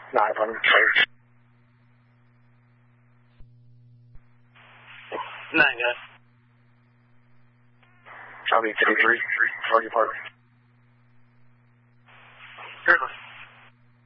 900. Nine, guys. I'll be 53, Target Park. Here,